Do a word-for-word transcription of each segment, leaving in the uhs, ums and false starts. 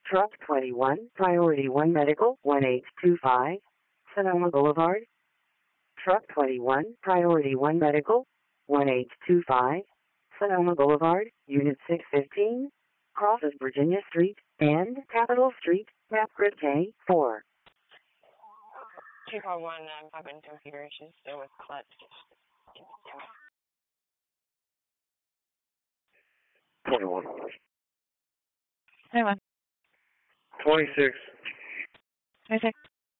Truck twenty-one, Priority one Medical, one eight two five, Sonoma Boulevard. Truck twenty-one, Priority one Medical, one eight two five, Sonoma Boulevard, Unit six fifteen, crosses Virginia Street and Capitol Street, map grid K four. two call one, I'm having computer issues, still with clutch. twenty-one. twenty-one. twenty-six. twenty-six.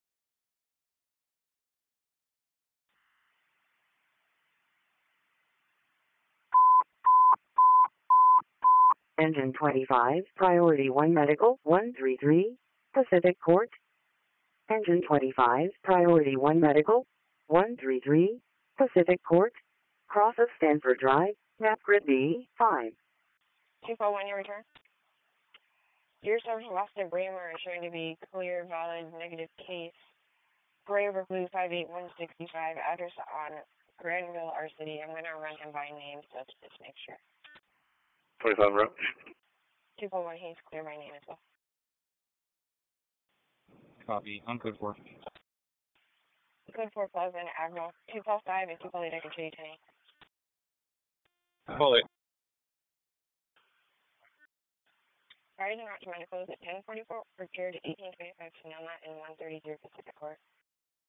Engine twenty-five, Priority one Medical, one three three, Pacific Court. Engine twenty-five, Priority one Medical, one three three, Pacific Court, crosses Stanford Drive, map grid B five. two call one, your return. Your service lost at Bramer is showing to be clear, valid, negative case. Gray over blue five eight one six five, address on Granville, our city. I'm going to run him by name, so let's just make sure. twenty-five route. two call one, he's clear by name as well. Copy. On code four. Code four Pleasant, Admiral. two call five and two call eight, I can show you ten. Call it. Riding route to Medical is at ten forty-four, repaired to eighteen twenty-five Sonoma and one thirty Pacific Court.